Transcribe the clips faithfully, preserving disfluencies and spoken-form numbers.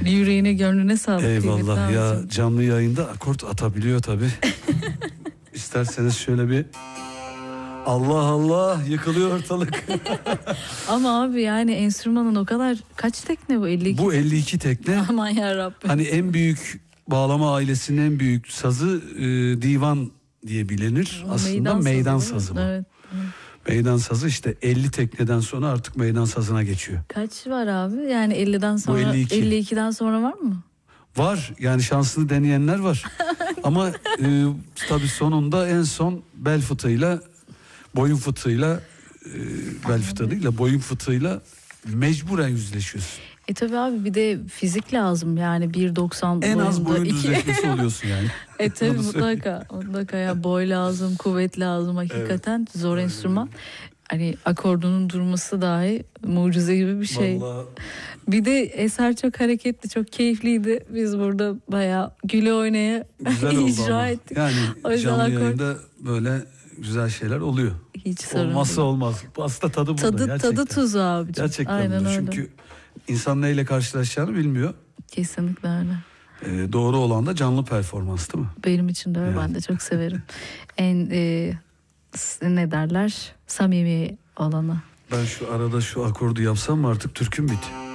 Yüreğine gönlüne sağlık. Eyvallah ya, canlı yayında akort atabiliyor tabii. İsterseniz şöyle bir Allah Allah yıkılıyor ortalık. Ama abi yani enstrümanın o kadar kaç tekne bu? elli iki Bu elli iki tekne. Aman yarabbim. Hani en büyük bağlama ailesinin en büyük sazı e, divan diye bilinir. O Aslında meydan, meydan sazı, sazı bu. Evet. Meydan sazı işte elli tekneden sonra artık meydan sazına geçiyor. Kaç var abi? Yani elliden sonra, elli iki. elli ikiden sonra var mı? Var yani, şansını deneyenler var. Ama e, tabii sonunda en son bel fıtığıyla, boyun fıtığıyla, e, bel fıtığıyla, boyun fıtığıyla mecburen yüzleşiyorsun. E tabii abi bir de fizik lazım yani bir doksan en boyunda. az boyun iki... düzleşmesi oluyorsun yani. E tabii mutlaka, mutlaka ya, boy lazım, kuvvet lazım hakikaten, evet. Zor Aynen. enstrüman. Hani akordunun durması dahi mucize gibi bir şey. Vallahi... Bir de eser çok hareketli, çok keyifliydi. Biz burada bayağı güle oynaya icra ettik. Yani canlı akor... yayında böyle güzel şeyler oluyor. Hiç sorun Olmazsa değil. olmaz. Aslında tadı burada tadı, gerçekten. Tadı tuzu abicim. Gerçekten Aynen burada. öyle. Çünkü insan neyle karşılaşacağını bilmiyor. Kesinlikle öyle. Ee, doğru olan da canlı performans değil mi? Benim için de öyle. Yani. Ben de çok severim. En e, ne derler? Samimi olanı. Ben şu arada şu akordu yapsam mı artık türküm bitiyor.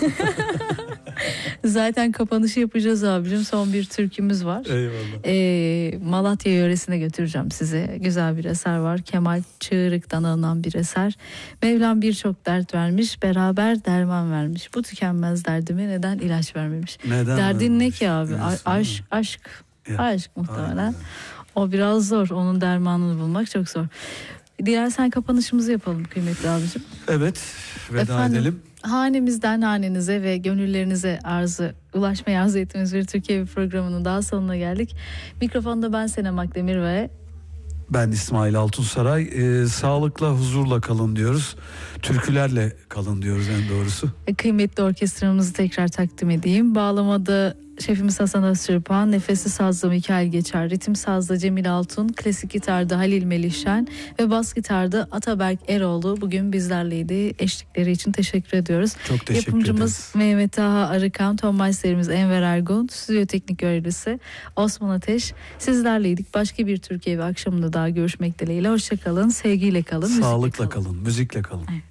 Zaten kapanışı yapacağız abicim. Son bir türkümüz var. Eyvallah. Ee, Malatya yöresine götüreceğim size. Güzel bir eser var. Kemal Çığırık'tan alınan bir eser. Mevlam birçok dert vermiş, beraber derman vermiş. Bu tükenmez derdime neden ilaç vermemiş? Neden Derdin vermemiş? ne ki abi? Neyse, aşk, aşk, ya, aşk muhtemelen. aynen. O biraz zor. Onun dermanını bulmak çok zor. Dilersen kapanışımızı yapalım kıymetli abicim. Evet, veda Efendim, edelim. Hanemizden hanenize ve gönüllerinize arzı, ulaşmaya arzu ettiğimiz bir Türkiye programının daha sonuna geldik. Mikrofonda ben Senem Akdemir ve ben İsmail Altunsaray. Ee, sağlıkla, huzurla kalın diyoruz. Türkülerle kalın diyoruz en doğrusu. Kıymetli orkestramızı tekrar takdim edeyim. Bağlamada şefimiz Hasan Özçırpan, nefesi sazda Mikail Geçer, ritim sazda Cemil Altun, klasik gitarda Halil Melihşen ve bas gitarda Ataberk Eroğlu bugün bizlerleydi. Eşlikleri için teşekkür ediyoruz. Çok teşekkür Yapımcımız ederiz. Mehmet Taha Arıkan, ton masterimiz Enver Ergun, stüdyo teknik görevlisi Osman Ateş. Sizlerleydik. Başka bir Türkiye ve akşamında daha görüşmek dileğiyle. Hoşça kalın, sevgiyle kalın, sağlıkla kalın. kalın, müzikle kalın. Evet.